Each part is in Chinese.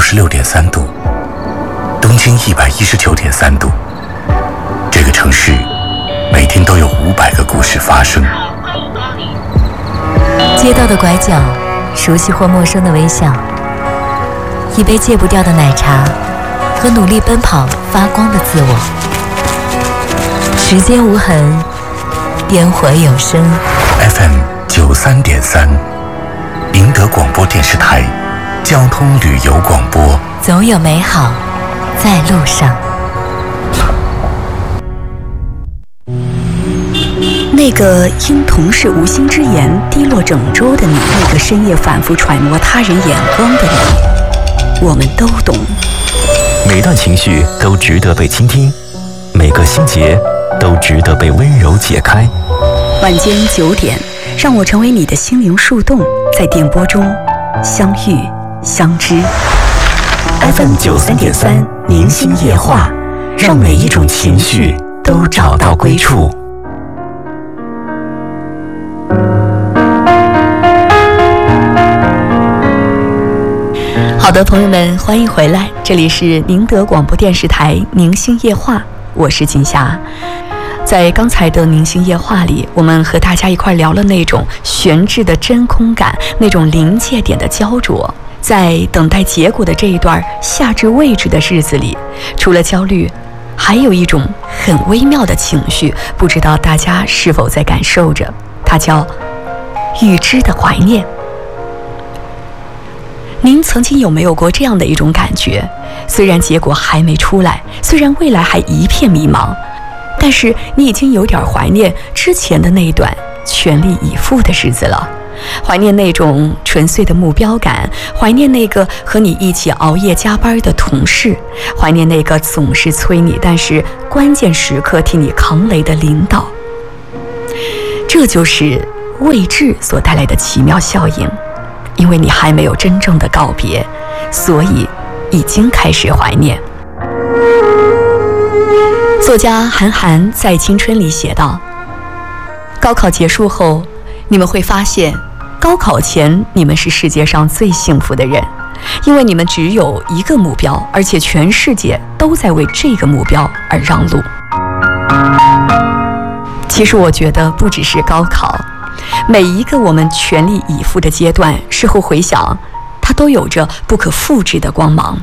26.3度，东经119.3度。这个城市每天都有500个故事发生。 街道的拐角，熟悉或陌生的微笑，一杯戒不掉的奶茶和努力奔跑发光的自我。时间无痕，烟火有声。 FM 93.3，宁德广播电视台交通旅游广播， 总有美好在路上。 那个因同事无心之言低落整周的你，那个深夜反复揣摩他人眼光的你，我们都懂。 每段情绪都值得被倾听，每个心结都值得被温柔解开。 晚间9点，让我成为你的心灵树洞，在电波中相遇相知。 FM 93.3，宁心夜话，让每一种情绪都找到归处。 好的，朋友们，欢迎回来，这里是宁德广播电视台宁心夜话，我是金霞。在刚才的宁心夜话里，我们和大家一块聊了那种悬置的真空感，那种临界点的焦灼。在等待结果的这一段下至未知的日子里，除了焦虑，还有一种很微妙的情绪，不知道大家是否在感受着，它叫预知的怀念。您曾经有没有过这样的一种感觉？虽然结果还没出来，虽然未来还一片迷茫，但是你已经有点怀念之前的那一段全力以赴的日子了，怀念那种纯粹的目标感，怀念那个和你一起熬夜加班的同事，怀念那个总是催你，但是关键时刻替你扛雷的领导。这就是未知所带来的奇妙效应。因为你还没有真正的告别，所以已经开始怀念。作家韩寒在《青春》里写道：高考结束后，你们会发现，高考前你们是世界上最幸福的人，因为你们只有一个目标，而且全世界都在为这个目标而让路。其实我觉得不只是高考，每一个我们全力以赴的阶段，事后回想，它都有着不可复制的光芒。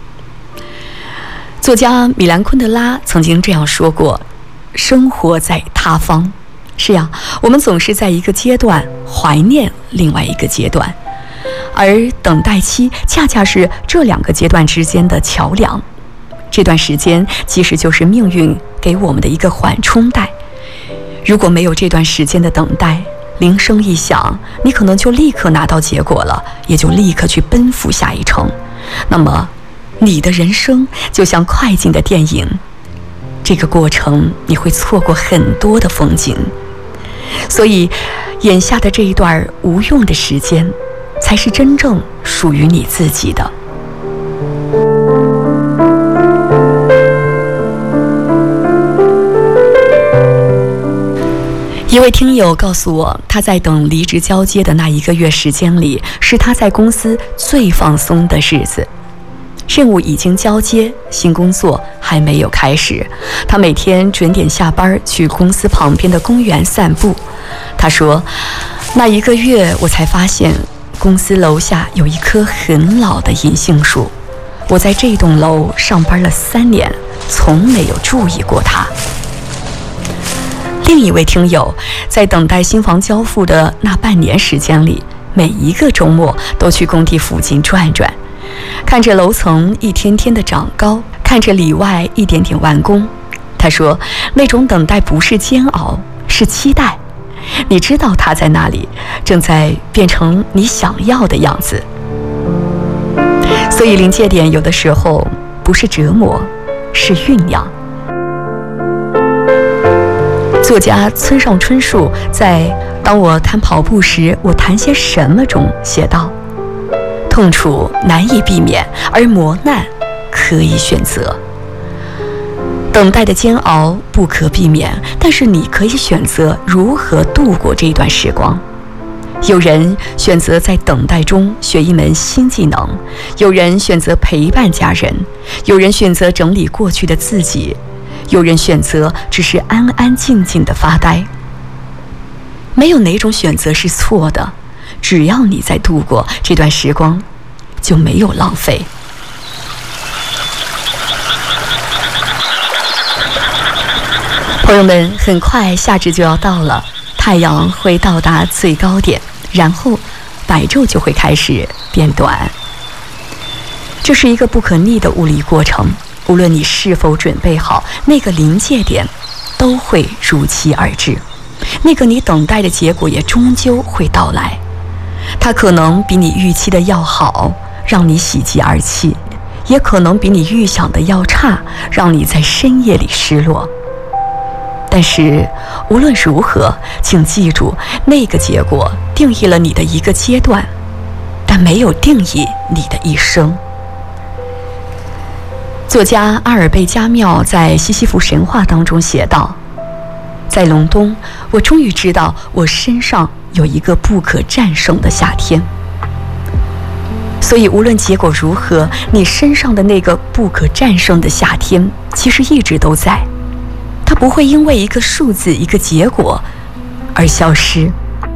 作家米兰昆德拉曾经这样说过：生活在他方。是呀，我们总是在一个阶段怀念另外一个阶段，而等待期恰恰是这两个阶段之间的桥梁。这段时间其实就是命运给我们的一个缓冲带。如果没有这段时间的等待，铃声一响，你可能就立刻拿到结果了，也就立刻去奔赴下一程。那么你的人生就像快进的电影，这个过程你会错过很多的风景。所以眼下的这一段无用的时间，才是真正属于你自己的。一位听友告诉我，他在等离职交接的那1个月时间里，是他在公司最放松的日子。任务已经交接，新工作还没有开始。他每天准点下班，去公司旁边的公园散步。他说，那1个月我才发现，公司楼下有一棵很老的银杏树。我在这栋楼上班了3年，从没有注意过它。另一位听友在等待新房交付的那半年时间里，每一个周末都去工地附近转转，看着楼层一天天的长高，看着里外一点点完工。他说，那种等待不是煎熬，是期待。你知道它在那里，正在变成你想要的样子。所以临界点有的时候不是折磨，是酝酿。作家村上春树在《当我谈跑步时，我谈些什么》中写道：痛楚难以避免，而磨难可以选择。等待的煎熬不可避免，但是你可以选择如何度过这段时光。 有人选择在等待中学一门新技能，有人选择陪伴家人，有人选择整理过去的自己，有人选择只是安安静静的发呆。没有哪种选择是错的，只要你在度过这段时光，就没有浪费。朋友们，很快夏至就要到了，太阳会到达最高点，然后白昼就会开始变短。这是一个不可逆的物理过程，无论你是否准备好，那个临界点都会如期而至，那个你等待的结果也终究会到来。它可能比你预期的要好，让你喜极而泣，也可能比你预想的要差，让你在深夜里失落。但是无论如何，请记住，那个结果定义了你的一个阶段，但没有定义你的一生。作家阿尔贝加缪在《西西弗神话》当中写道，在隆冬，我终于知道我身上有一个不可战胜的夏天。所以无论结果如何，你身上的那个不可战胜的夏天其实一直都在，它不会因为一个数字、一个结果而消失。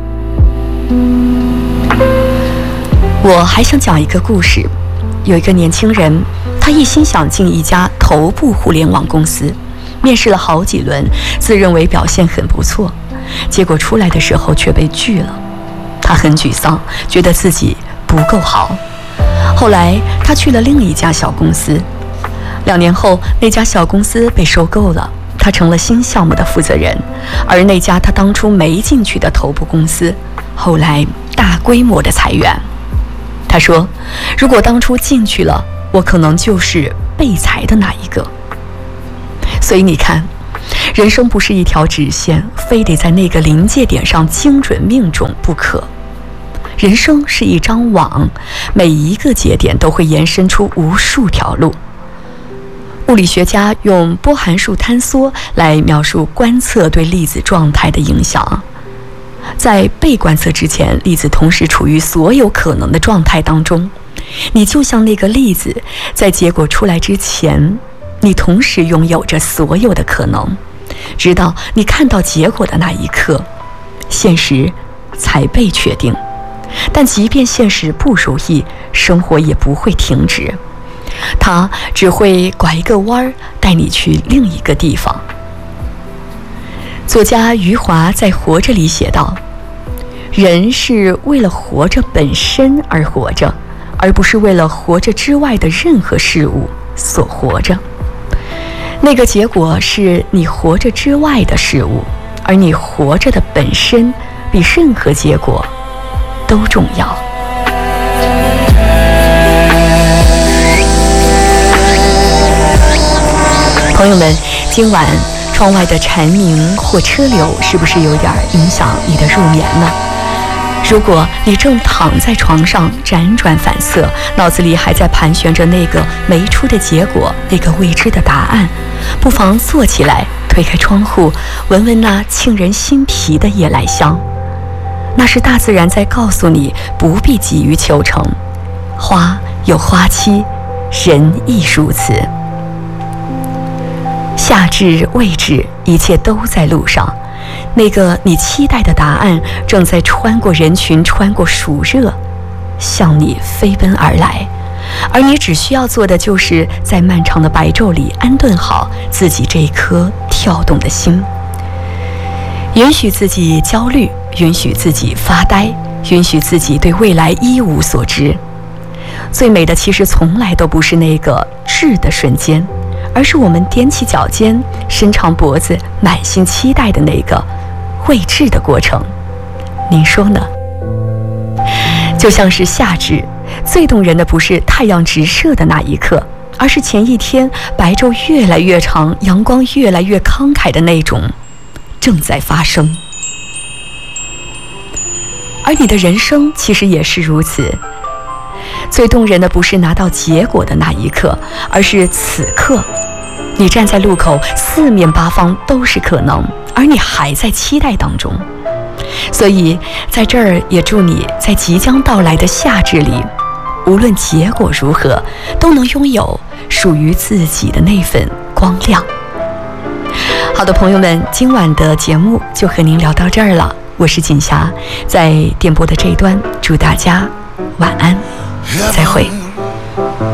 我还想讲一个故事，有一个年轻人，他一心想进一家头部互联网公司，面试了好几轮，自认为表现很不错，结果出来的时候却被拒了。他很沮丧，觉得自己不够好。后来他去了另一家小公司，2年后那家小公司被收购了，他成了新项目的负责人，而那家他当初没进去的头部公司，后来大规模的裁员。他说，如果当初进去了，我可能就是被裁的那一个。所以你看，人生不是一条直线，非得在那个临界点上精准命中不可。人生是一张网，每一个节点都会延伸出无数条路。物理学家用波函数坍缩来描述观测对粒子状态的影响。在被观测之前，粒子同时处于所有可能的状态当中。你就像那个粒子，在结果出来之前，你同时拥有着所有的可能，直到你看到结果的那一刻，现实才被确定。但即便现实不如意，生活也不会停止，它只会拐一个弯儿，带你去另一个地方。作家余华在《活着》里写道，人是为了活着本身而活着，而不是为了活着之外的任何事物所活着。那个结果是你活着之外的事物，而你活着的本身比任何结果都重要。朋友们，今晚窗外的蝉鸣或车流是不是有点影响你的入眠呢？如果你正躺在床上辗转反侧，脑子里还在盘旋着那个没出的结果，那个未知的答案，不妨坐起来，推开窗户，闻闻那沁人心脾的夜来香。那是大自然在告诉你，不必急于求成，花有花期，人亦如此。夏至未至，一切都在路上。那个你期待的答案正在穿过人群，穿过暑热，向你飞奔而来。而你只需要做的，就是在漫长的白昼里安顿好自己这颗跳动的心，允许自己焦虑，允许自己发呆，允许自己对未来一无所知。最美的其实从来都不是那个至的瞬间，而是我们踮起脚尖，伸长脖子，满心期待的那个未知的过程。您说呢？就像是夏至，最动人的不是太阳直射的那一刻，而是前一天白昼越来越长，阳光越来越慷慨的那种正在发生。而你的人生其实也是如此，最动人的不是拿到结果的那一刻，而是此刻你站在路口，四面八方都是可能，而你还在期待当中。 所以在这儿也祝你在即将到来的夏至里，无论结果如何，都能拥有属于自己的那份光亮。好的，朋友们，今晚的节目就和您聊到这儿了。我是锦霞，在电波的这一端，祝大家晚安，再会。